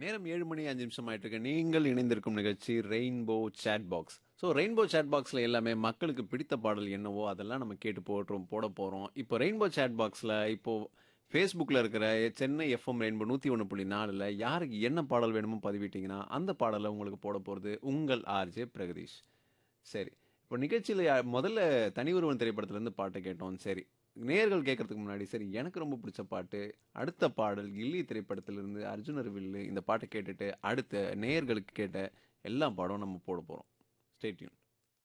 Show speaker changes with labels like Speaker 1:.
Speaker 1: நேரம் 7 மணி 5 நிமிஷம் ஆயிட்டிருக்கு. நீங்கள் இணைந்திருக்கும் நிகழ்ச்சி rainbow chat box. So rainbow chat பாக்ஸ்ல எல்லாமே மக்களுக்கு பிடித்த பாடல் என்னவோ அதெல்லாம் நம்ம கேட்டு போட போறோம். இப்போ ரெயின்போ சேட் பாக்ஸ்ல இப்போ Facebookல இருக்கிற சென்னை எஃப்எம் ரெயின்போ 101.4ல யாருக்கு என்ன பாடல் வேணுமோ பதிவிட்டீங்கன்னா, அந்த பாடல உங்களுக்கு போட போறது உங்கள் ஆர்ஜே பிரகதீஷ். சரி. இப்போ நிகழ்ச்சியில முதல்ல தனி ஒருவன் திரைப்படத்திலேருந்து பாட்டு கேட்டோம். சரி. நேயர்கள் கேட்கறதுக்கு முன்னாடி, சரி எனக்கு ரொம்ப பிடிச்ச பாட்டு, அடுத்த பாடல் கில்லி திரைப்படத்திலிருந்து அர்ஜுனர் வில்லு இந்த பாட்ட கேட்டுட்டு, அடுத்த நேயர்களுக்கு கேட்ட எல்லா பாடும் நம்ம போட போறோம். Stay tune.